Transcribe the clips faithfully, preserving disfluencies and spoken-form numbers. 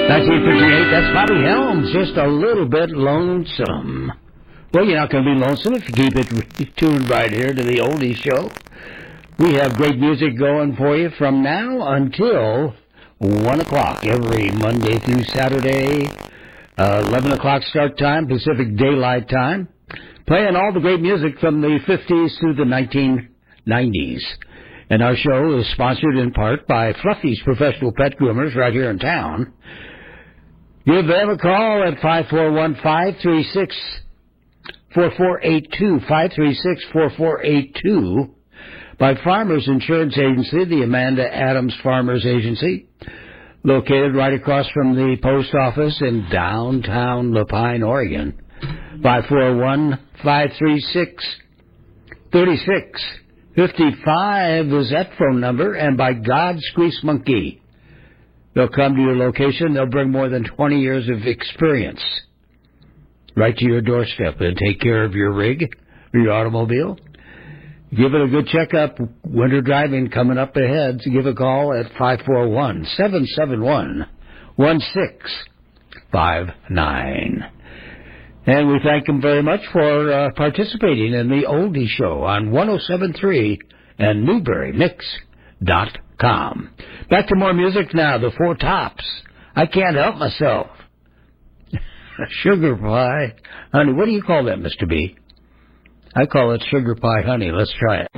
nineteen fifty-eight, that's Bobby Helms, just a little bit lonesome. Well, you're not going to be lonesome if you keep it tuned right here to the Oldies Show. We have great music going for you from now until one o'clock every Monday through Saturday, uh, eleven o'clock start time, Pacific Daylight Time. Playing all the great music from the fifties through the nineteen nineties. And our show is sponsored in part by Fluffy's Professional Pet Groomers right here in town. Give them a call at five four one, five three six, four four eight two, five three six, four four eight two. By Farmers Insurance Agency, the Amanda Adams Farmers Agency, located right across from the post office in downtown Lapine, Oregon. five four one, five three six, three six five five is that phone number, and by God's Grease Monkey. They'll come to your location. They'll bring more than twenty years of experience right to your doorstep and take care of your rig or your automobile. Give it a good checkup. Winter driving coming up ahead. So give a call at five four one, seven seven one, one six five nine. And we thank them very much for uh, participating in the Oldie Show on one oh seven point three and Newberry Mix dot com. Back to more music now, the Four Tops. I Can't Help Myself. Sugar pie. Honey, what do you call that, Mister B? I call it sugar pie honey. Let's try it.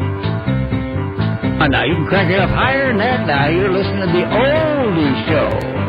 Oh, now, you can crank it up higher than that now. You're listening to the Oldie Show.